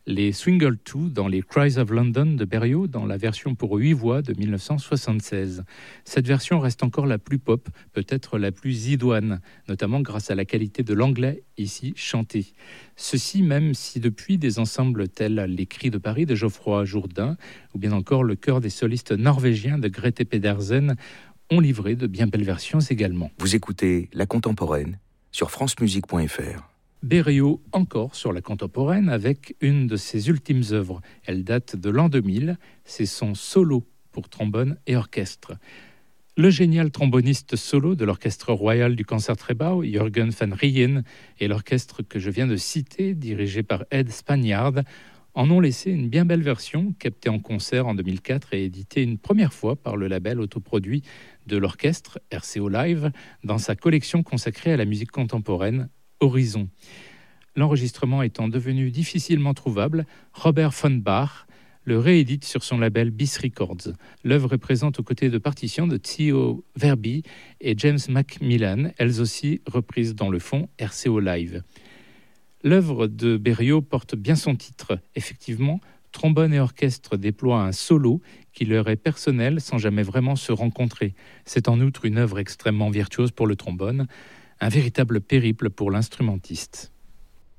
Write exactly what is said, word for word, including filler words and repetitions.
Les Swingle deux dans les Cries of London de Berriot dans la version pour huit voix de mille neuf cent soixante-seize. Cette version reste encore la plus pop, peut-être la plus idoine, notamment grâce à la qualité de l'anglais ici chanté. Ceci même si depuis des ensembles tels Les Cris de Paris de Geoffroy Jourdain ou bien encore le chœur des solistes norvégiens de Grete Pedersen ont livré de bien belles versions également. Vous écoutez La Contemporaine sur france musique point f r. Berriot encore sur la contemporaine avec une de ses ultimes œuvres. Elle date de l'an deux mille, c'est son solo pour trombone et orchestre. Le génial tromboniste solo de l'Orchestre Royal du Concertgebouw, Jürgen van Rijn, et l'orchestre que je viens de citer, dirigé par Ed Spagnard, en ont laissé une bien belle version, captée en concert en deux mille quatre et éditée une première fois par le label autoproduit de l'orchestre, R C O Live, dans sa collection consacrée à la musique contemporaine, Horizon. L'enregistrement étant devenu difficilement trouvable, Robert von Bach le réédite sur son label Bis Records. L'œuvre est présente aux côtés de partitions de Theo Verby et James Macmillan, elles aussi reprises dans le fond R C O Live. L'œuvre de Berriot porte bien son titre. Effectivement, trombone et orchestre déploient un solo qui leur est personnel sans jamais vraiment se rencontrer. C'est en outre une œuvre extrêmement virtuose pour le trombone, un véritable périple pour l'instrumentiste.